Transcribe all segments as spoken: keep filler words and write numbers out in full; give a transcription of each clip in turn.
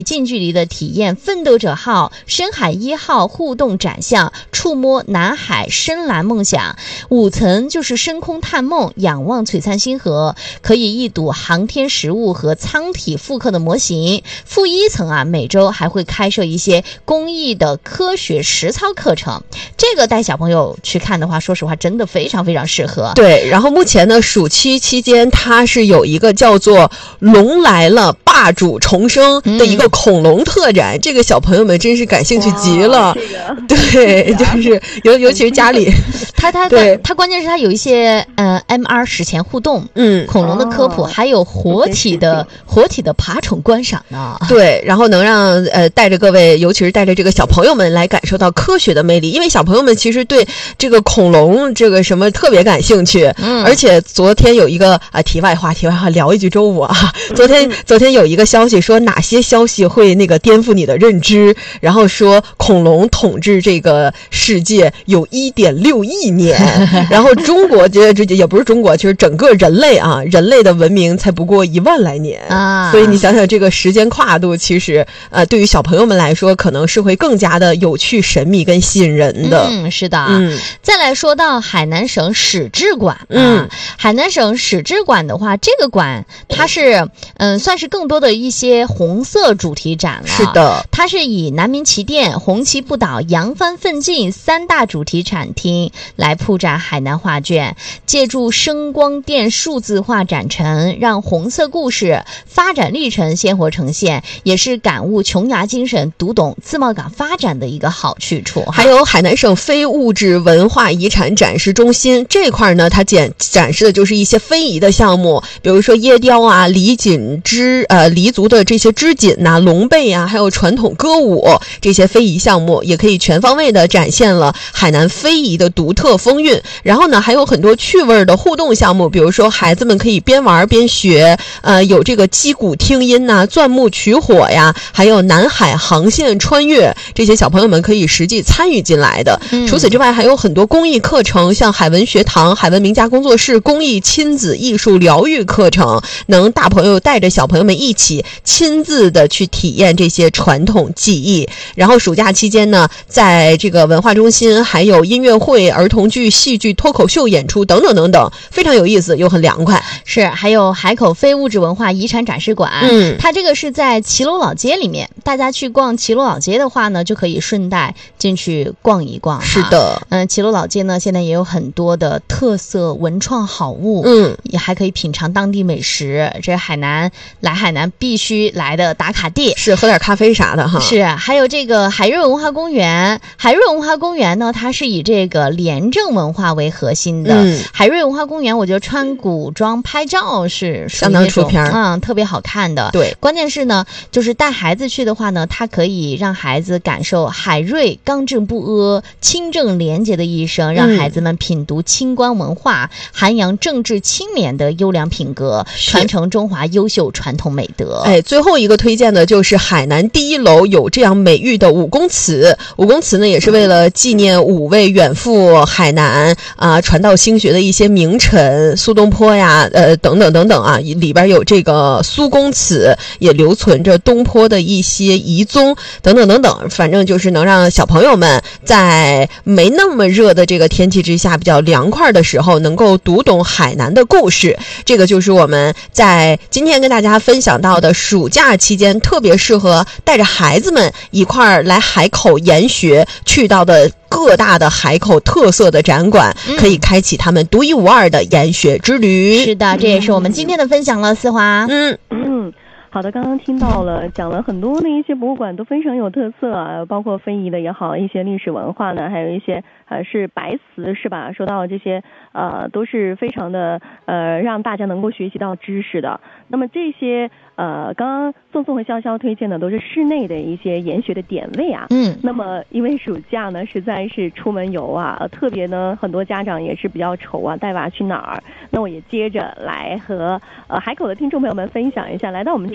近距离的体验奋斗者号、深海一号互动展项，触摸南海深蓝梦想。五层就是深空探梦，仰望璀璨星河，可以一睹航天实物和舱体复刻的模型。负一层啊，每周还会开设一些公益的科学实操课程。这个带小朋友去看的话，说实话真的非常非常适合。 对，然后目前呢，暑期期间它是有一个叫做龙来了霸主重生的一个恐龙特展，嗯、这个小朋友们真是感兴趣极了。 这个、 对，就是尤尤其是家里， 他他对他关键是他有一些呃 M R 史前互动， 嗯， 恐龙的科普，哦、还有活体的活体的爬虫观赏呢。 对，然后能让呃带着各位，尤其是带着这个小朋友们来感受到科学的魅力，因为小朋友们其实对这个恐龙这个什么特别感兴趣。嗯，而且昨天有一个啊、呃、题外话，题外话聊一句周五啊，昨天、嗯、昨天有一个消息说哪些消息会那个颠覆你的认知，然后说恐龙统治这个世界有 一点六亿年，然后中国这这也不是中国，就是整个人类啊，人类的文明才不过一万来年啊，所以你想想这个时间跨度，其实呃对于小朋友们来说，可能是会更加的有趣、神秘跟吸引人的。 嗯，是的。 嗯， 再来说到海南省史志馆， 嗯， 啊、海南省史志馆的话，这个馆它是嗯算是更多的一些红色主题展了。 是的， 它是以南明旗舰、红旗不倒、扬帆奋进三大主题展厅来铺展海南画卷，借助声光电数字化展陈，让红色故事发展历程鲜活呈现，也是感悟琼崖精神、读懂自贸港发展的一个好去处。 还有海南省非物质文化遗产展示中心这块呢，它展展示的就是一些非遗的项目，比如说椰雕啊、黎锦织呃黎族的这些织锦呐、啊、龙背啊，还有传统歌舞这些非遗项目，也可以全方位的展现了海南非遗的独特风韵。然后呢，还有很多趣味的互动项目，比如说孩子们可以边玩边学，呃，有这个击鼓听音呐、啊、钻木取火呀，还有南海航线穿越，这些小朋友们可以实际参与进来的。嗯、除此之外，还有很多公益课程，像海文学堂、海文名家工作室公益亲子艺术疗愈课程，能大朋友带着小朋友们一起亲自的去体验这些传统技艺。然后暑假期间呢，在这个文化中心还有音乐会、儿童剧、戏剧、脱口秀演出等等等等，非常有意思又很凉快。 是，还有海口非物质文化遗产展示馆， 嗯， 它这个是在骑楼老街里面，大家去逛骑楼老街的话呢，就可以顺带进去逛一逛。 是的， 嗯，骑楼老街呢，现在也有很多的特色文创好物， 嗯， 也还可以品尝当地美食，这海南来海南必须来的打卡地， 是喝点咖啡啥的哈。 是，还有这个海瑞文化公园，海瑞文化公园呢，它是以这个廉政文化为核心的。嗯，海瑞文化公园，我觉得穿古装拍照是相当出片， 嗯，特别好看的。 对， 关键是呢，就是带孩子去的话呢，它可以让孩子感受海瑞刚正不阿、清正廉洁的一生，让孩子们品读清官文化，嗯、涵养政治清廉的优良品格，传承中华优秀传统美德。 哎，最后一个推荐的就是海南第一楼有这样美誉的武公祠。武公祠呢，也是为了纪念五位远赴海南啊、呃、传道兴学的一些名臣，苏东坡呀，呃等等等等啊，里边有这个苏公祠，也留存着东坡的一些遗踪等等等等。反正就是能让小朋友们在没那么热的这个天气之下，比较凉快的时候，能够读懂海南的故事。这个就是我们在今天跟大家分享到的暑假期间特别适合带着孩子们一块儿来海口研学去到的各大的海口特色的展馆，嗯、可以开启他们独一无二的研学之旅。 是的，这也是我们今天的分享了，思华。 嗯嗯。好的，刚刚听到了，讲了很多的一些博物馆都非常有特色啊，包括非遗的也好，一些历史文化呢，还有一些呃是白瓷是吧？说到这些呃都是非常的呃让大家能够学习到知识的。那么这些呃刚刚宋宋和潇潇推荐的都是室内的一些研学的点位啊。 嗯。 那么因为暑假呢实在是出门游啊，特别呢很多家长也是比较愁啊，带娃去哪儿？那我也接着来和呃海口的听众朋友们分享一下，来到我们这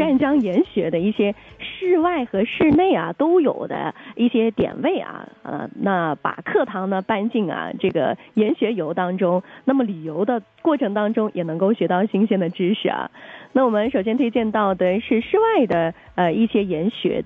赣江研学的一些室外和室内啊都有的一些点位啊，呃，那把课堂呢搬进啊这个研学游当中，那么旅游的过程当中也能够学到新鲜的知识啊。那我们首先推荐到的是室外的呃一些研学